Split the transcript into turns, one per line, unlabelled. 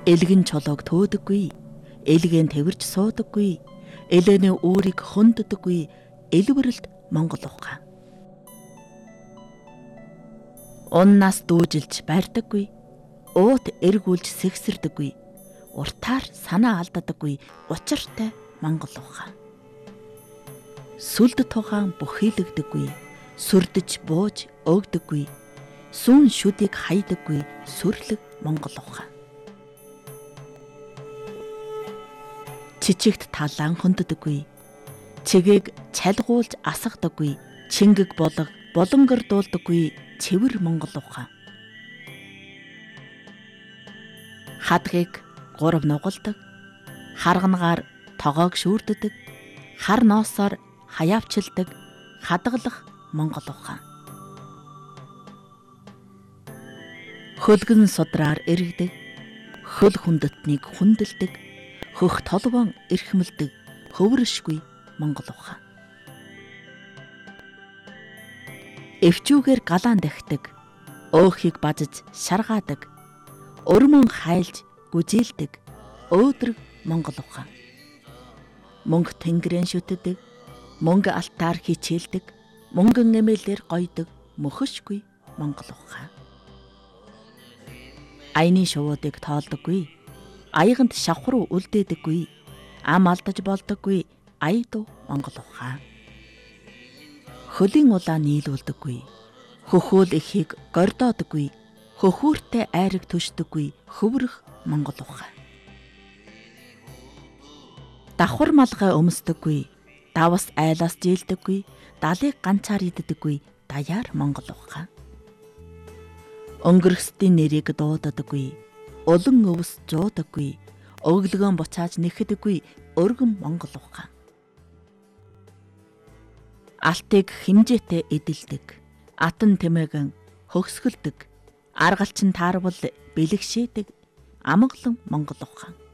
Элгэн чулууг төөдөггүй, элгэн тэрвэрж суудаггүй, элэний өөрийг хөнддөггүй, элвэрлэлт Монгол ухаан. Уннаас дүүжилж барьдаггүй, уут эргүүлж сэгсэрдэггүй, уртаар санаа алдадаггүй, учиртай Монгол ухаан. Сүлд тугаан бүхийлэгдэггүй, сүрдэж бууж өгдөггүй, сүүн шүдийг хайдаггүй, сүрлэг Монгол ухаан. Чичигт талаан хөнддөггүй, чигийг чалгуулж асгадаггүй, чингэг болго булангардуулдаггүй, цэвэр Монгол ухаан. Хадгийг гурав нугалдаг, харганагаар тоогоог шүүрддэг, хар ноосоор хаяавчилдаг, хадгалах Монгол ухаан. Хөлгөн судраар эргдэг, хөл хүндэтнийг хүндэлдэг, хөх толгоон эрхмэлдэг, хөврөшгүй Монгол ухаан. Эвчүүгээр галаан дахидаг, өөхийг бажиж шаргаадаг, өрмөн хайлж гүжээлдэг, өөдрөг Монгол ухаан. Мөнгө тэнгэрэн шүтдэг, мөнгө алтаар хичээлдэг, мөнгөн эмээлээр гойдог, мөхөшгүй Монгол ухаан. Аяны шувуудыг тоолдоггүй, аяганд шавхруу үлдээдэггүй, ам алдаж болдоггүй, аяду Монгол ухаан. Хөлийн улаан нийлүүлдэггүй, хөхөөл ихийг гордоодоггүй, хөхүүртэй айраг төшдөггүй, хөврөх Монгол ухаан. Давхар малгай өмсдөггүй, давас айлаас жилдэггүй, далыг ганцаар иддэггүй, даяар Монгол ухаан. Өнгөрөсдийн нэрийг дуудадаггүй, улан өвс жуудаггүй, өглөгөн буцааж нэхэдэггүй, өргөн Монгол ухаан. Алтыг хэмжээтэй эдэлдэг, атан тэмээгэн хөгсгөлдөг, аргалчин таарвал бэлэгшээдэг, амгалан Монгол ухаан.